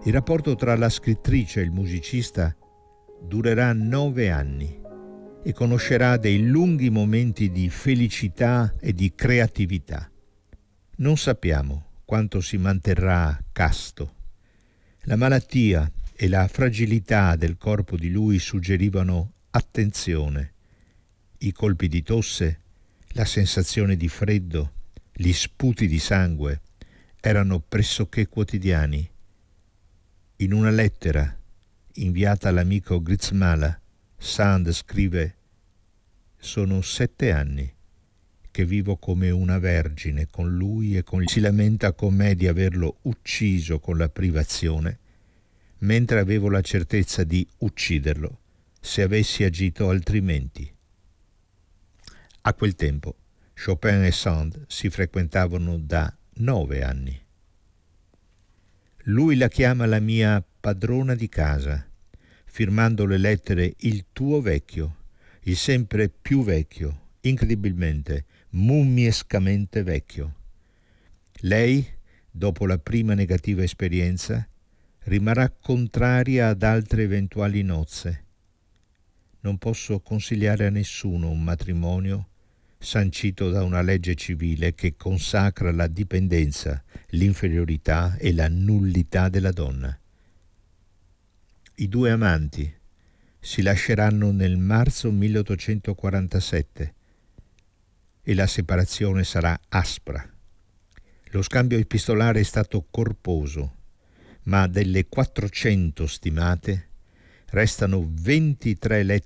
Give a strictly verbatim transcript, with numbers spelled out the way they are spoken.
Il rapporto tra la scrittrice e il musicista durerà nove anni e conoscerà dei lunghi momenti di felicità e di creatività. Non sappiamo quanto si manterrà casto. La malattia e la fragilità del corpo di lui suggerivano attenzione. I colpi di tosse, la sensazione di freddo, gli sputi di sangue erano pressoché quotidiani. In una lettera inviata all'amico Grizmala, Sand scrive: «Sono sette anni che vivo come una vergine con lui e con gli... Si lamenta con me di averlo ucciso con la privazione, mentre avevo la certezza di ucciderlo se avessi agito altrimenti». A quel tempo Chopin e Sand si frequentavano da nove anni. Lui la chiama la mia padrona di casa, firmando le lettere il tuo vecchio, il sempre più vecchio, incredibilmente, mummiescamente vecchio. Lei, dopo la prima negativa esperienza, rimarrà contraria ad altre eventuali nozze. Non posso consigliare a nessuno un matrimonio sancito da una legge civile che consacra la dipendenza, l'inferiorità e la nullità della donna. I due amanti si lasceranno nel marzo milleottocentoquarantasette e la separazione sarà aspra. Lo scambio epistolare è stato corposo, ma delle quattrocento stimate restano ventitré lettere